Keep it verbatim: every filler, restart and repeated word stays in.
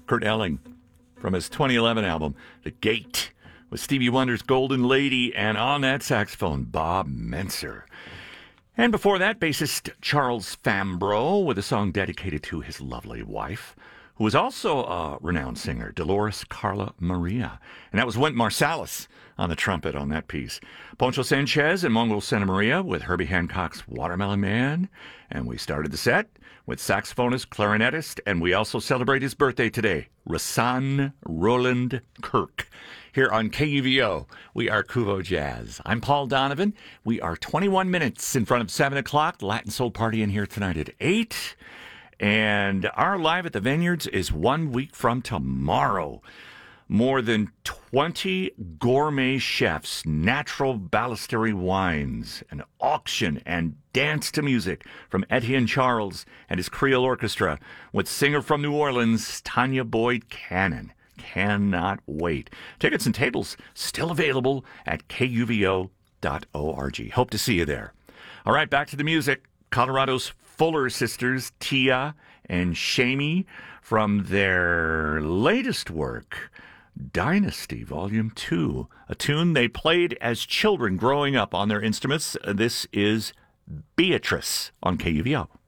Kurt Elling, from his twenty eleven album, The Gate, with Stevie Wonder's Golden Lady, and on that saxophone, Bob Menser. And before that, bassist Charles Fambro, with a song dedicated to his lovely wife, who was also a renowned singer, Dolores Carla Maria. And that was Wynton Marsalis on the trumpet on that piece. Poncho Sanchez and Mongol Santa Maria with Herbie Hancock's Watermelon Man. And we started the set with saxophonist, clarinetist, and we also celebrate his birthday today, Rahsaan Roland Kirk. Here on K U V O, we are Kuvo Jazz. I'm Paul Donovan. We are twenty-one minutes in front of seven o'clock. Latin Soul Party in here tonight at eight. And our Live at the Vineyards is one week from tomorrow. More than twenty gourmet chefs, natural Ballestery wines, an auction, and dance to music from Etienne Charles and his Creole Orchestra with singer from New Orleans, Tanya Boyd Cannon. Cannot wait. Tickets and tables still available at K U V O dot org. Hope to see you there. All right, back to the music. Colorado's Fuller sisters, Tia and Shamie, from their latest work, Dynasty Volume two, a tune they played as children growing up on their instruments. This is Beatrice on K U V O.